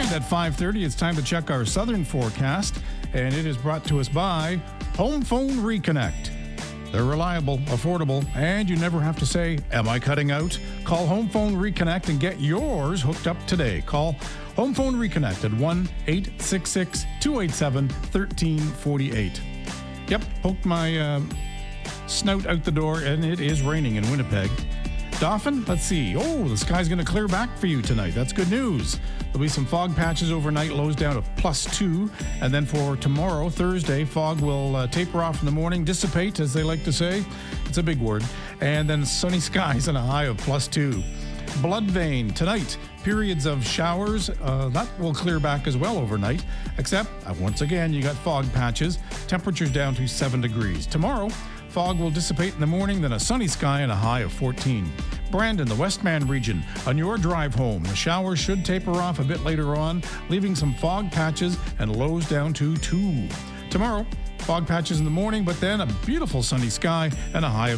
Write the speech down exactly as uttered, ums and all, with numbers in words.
And at five thirty, it's time to check our southern forecast, and it is brought to us by Home Phone Reconnect. They're reliable, affordable, and you never have to say, am I cutting out? Call Home Phone Reconnect and get yours hooked up today. Call Home Phone Reconnect at one eight six six, two eight seven, one three four eight. Yep, poked my uh, snout out the door, and it is raining in Winnipeg. Dauphin, let's see. Oh, the sky's going to clear back for you tonight. That's good news. There'll be some fog patches overnight, lows down to plus two. And then for tomorrow, Thursday, fog will uh, taper off in the morning, dissipate, as they like to say. It's a big word. And then sunny skies and a high of plus two. Blood vein, tonight, periods of showers. Uh, that will clear back as well overnight. Except, uh, once again, you got fog patches. Temperatures down to seven degrees. Tomorrow, fog will dissipate in the morning, then a sunny sky and a high of fourteen. Brandon, the Westman region, on your drive home, the showers should taper off a bit later on, leaving some fog patches and lows down to two. Tomorrow, fog patches in the morning, but then a beautiful sunny sky and a high of